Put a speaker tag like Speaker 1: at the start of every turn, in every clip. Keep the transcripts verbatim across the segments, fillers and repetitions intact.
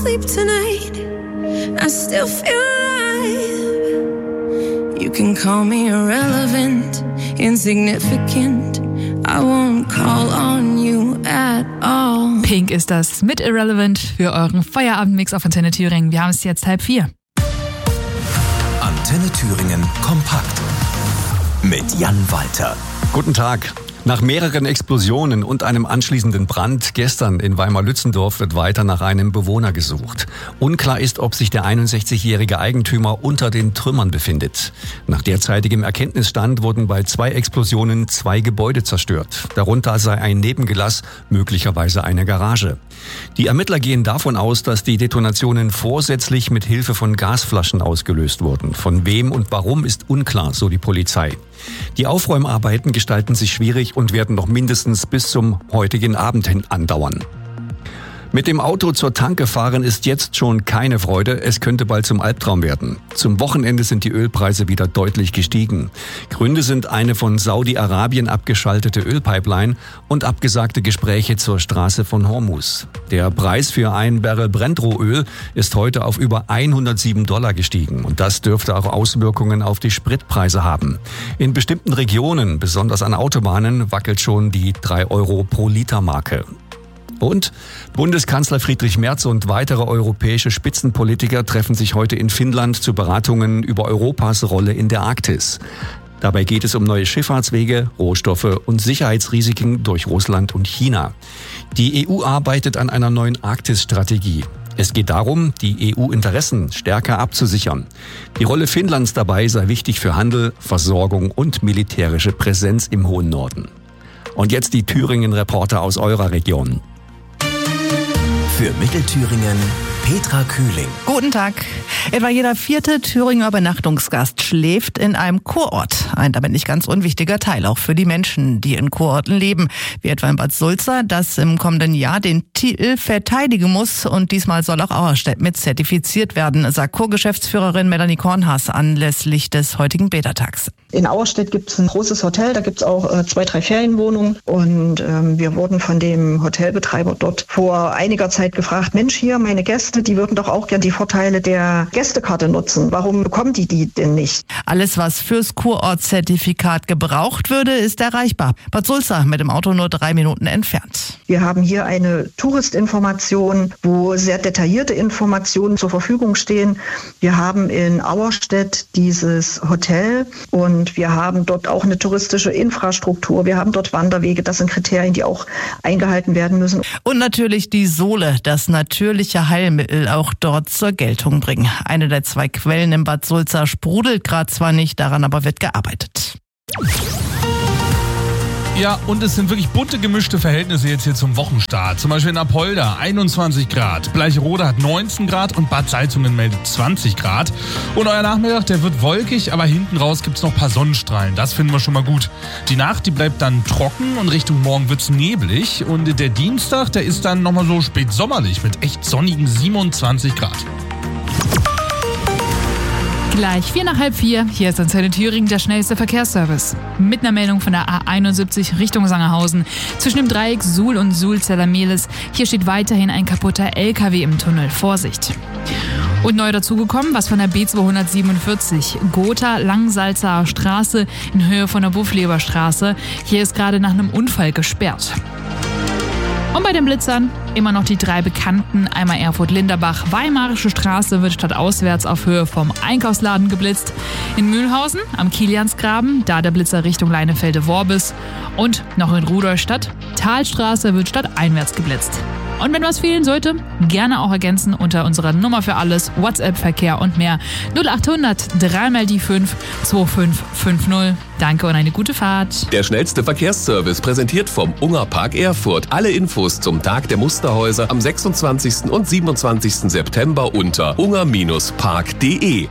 Speaker 1: sleep tonight, I still feel alive. You can call me irrelevant, insignificant, I won't call on you at all.
Speaker 2: Pink ist das mit Irrelevant für euren Feierabendmix auf Antenne Thüringen. Wir haben es jetzt halb vier.
Speaker 3: Antenne Thüringen kompakt mit Jan Walter.
Speaker 4: Guten Tag. Nach mehreren Explosionen und einem anschließenden Brand gestern in Weimar-Lützelndorf wird weiter nach einem Bewohner gesucht. Unklar ist, ob sich der einundsechzigjährige Eigentümer unter den Trümmern befindet. Nach derzeitigem Erkenntnisstand wurden bei zwei Explosionen zwei Gebäude zerstört. Darunter sei ein Nebengelass, möglicherweise eine Garage. Die Ermittler gehen davon aus, dass die Detonationen vorsätzlich mit Hilfe von Gasflaschen ausgelöst wurden. Von wem und warum ist unklar, so die Polizei. Die Aufräumarbeiten gestalten sich schwierig und werden noch mindestens bis zum heutigen Abend hin andauern. Mit dem Auto zur Tanke fahren ist jetzt schon keine Freude, es könnte bald zum Albtraum werden. Zum Wochenende sind die Ölpreise wieder deutlich gestiegen. Gründe sind eine von Saudi-Arabien abgeschaltete Ölpipeline und abgesagte Gespräche zur Straße von Hormuz. Der Preis für ein Barrel Brennrohöl ist heute auf über hundertsieben Dollar gestiegen und das dürfte auch Auswirkungen auf die Spritpreise haben. In bestimmten Regionen, besonders an Autobahnen, wackelt schon die drei Euro pro Liter Marke. Und Bundeskanzler Friedrich Merz und weitere europäische Spitzenpolitiker treffen sich heute in Finnland zu Beratungen über Europas Rolle in der Arktis. Dabei geht es um neue Schifffahrtswege, Rohstoffe und Sicherheitsrisiken durch Russland und China. Die E U arbeitet an einer neuen Arktis-Strategie. Es geht darum, die E U-Interessen stärker abzusichern. Die Rolle Finnlands dabei sei wichtig für Handel, Versorgung und militärische Präsenz im hohen Norden. Und jetzt die Thüringen-Reporter aus eurer Region.
Speaker 3: Für Mittelthüringen Petra Kühling.
Speaker 5: Guten Tag. Etwa jeder vierte Thüringer Übernachtungsgast schläft in einem Kurort. Ein damit nicht ganz unwichtiger Teil auch für die Menschen, die in Kurorten leben. Wie etwa in Bad Sulza, das im kommenden Jahr den Titel verteidigen muss. Und diesmal soll auch Auerstedt mit zertifiziert werden, sagt Co-Geschäftsführerin Melanie Kornhaas anlässlich des heutigen Bädertags.
Speaker 6: In Auerstedt gibt es ein großes Hotel, da gibt es auch äh, zwei, drei Ferienwohnungen. Und ähm, wir wurden von dem Hotelbetreiber dort vor einiger Zeit gefragt, Mensch, hier meine Gäste, die würden doch auch gern die Vorteile der Gästekarte nutzen. Warum bekommen die die denn nicht?
Speaker 5: Alles, was fürs Kurortzertifikat gebraucht würde, ist erreichbar. Bad Sulza mit dem Auto nur drei Minuten entfernt.
Speaker 6: Wir haben hier eine Touristinformation, wo sehr detaillierte Informationen zur Verfügung stehen. Wir haben in Auerstedt dieses Hotel und wir haben dort auch eine touristische Infrastruktur. Wir haben dort Wanderwege. Das sind Kriterien, die auch eingehalten werden müssen.
Speaker 5: Und natürlich die Sohle, das natürliche Heilmittel, auch dort zur Geltung bringen. Eine der zwei Quellen in Bad Sulza sprudelt gerade zwar nicht, daran aber wird gearbeitet.
Speaker 7: Ja, und es sind wirklich bunte, gemischte Verhältnisse jetzt hier zum Wochenstart. Zum Beispiel in Apolda einundzwanzig Grad, Bleicherode hat neunzehn Grad und Bad Salzungen meldet zwanzig Grad. Und euer Nachmittag, der wird wolkig, aber hinten raus gibt's noch ein paar Sonnenstrahlen. Das finden wir schon mal gut. Die Nacht, die bleibt dann trocken und Richtung Morgen wird's neblig. Und der Dienstag, der ist dann nochmal so spätsommerlich mit echt sonnigen siebenundzwanzig Grad.
Speaker 2: Gleich vier nach halb vier, hier ist Antenne Thüringen der schnellste Verkehrsservice. Mit einer Meldung von der A einundsiebzig Richtung Sangerhausen. Zwischen dem Dreieck Suhl und Suhl-Zellermehlis. Hier steht weiterhin ein kaputter L K W im Tunnel. Vorsicht! Und neu dazugekommen, was von der B zweihundertsiebenundvierzig, Gotha-Langsalzer Straße in Höhe von der Buffleberstraße. Hier ist gerade nach einem Unfall gesperrt. Und bei den Blitzern immer noch die drei bekannten, einmal Erfurt-Linderbach, Weimarische Straße wird stadtauswärts auf Höhe vom Einkaufsladen geblitzt. In Mühlhausen am Kiliansgraben, da der Blitzer Richtung Leinefelde-Worbis. Und noch in Rudolstadt, Talstraße wird stadteinwärts geblitzt. Und wenn was fehlen sollte, gerne auch ergänzen unter unserer Nummer für alles, WhatsApp-Verkehr und mehr null achthundert drei mal die fünf zwei fünf fünf null. Danke und eine gute Fahrt.
Speaker 8: Der schnellste Verkehrsservice präsentiert vom Ungerpark Erfurt. Alle Infos zum Tag der Musterhäuser am sechsundzwanzigsten und siebenundzwanzigsten September unter unger Bindestrich park punkt de.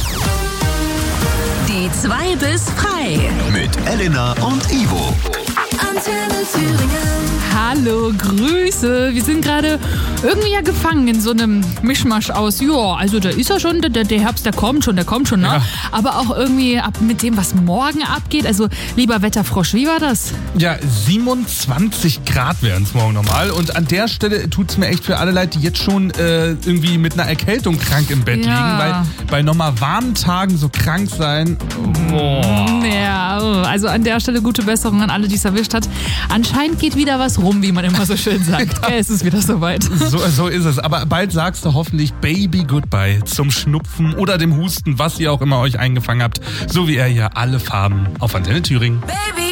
Speaker 9: Die zwei bis frei.
Speaker 3: Mit Elena und Ivo.
Speaker 1: Antenne Thüringen.
Speaker 2: Hallo, Grüße. Wir sind gerade irgendwie ja gefangen in so einem Mischmasch aus, ja, also da ist er schon, der, der Herbst, der kommt schon, der kommt schon, ne?
Speaker 7: Ja.
Speaker 2: Aber auch irgendwie ab mit dem, was morgen abgeht. Also, lieber Wetterfrosch, wie war das?
Speaker 7: Ja, siebenundzwanzig Grad wären es morgen normal. Und an der Stelle tut es mir echt für alle leid, die jetzt schon äh, irgendwie mit einer Erkältung krank im Bett
Speaker 2: Ja.
Speaker 7: liegen. Weil bei nochmal warmen Tagen so krank sein, boah.
Speaker 2: Ja, also an der Stelle gute Besserung an alle, die es erwischt hat. Anscheinend geht wieder was rum, wie man immer so schön sagt. Ja. Es ist wieder soweit.
Speaker 7: So, so ist es. Aber bald sagst du hoffentlich Baby Goodbye zum Schnupfen oder dem Husten, was ihr auch immer euch eingefangen habt. So wie er hier alle Farben auf Antenne Thüringen.
Speaker 1: Baby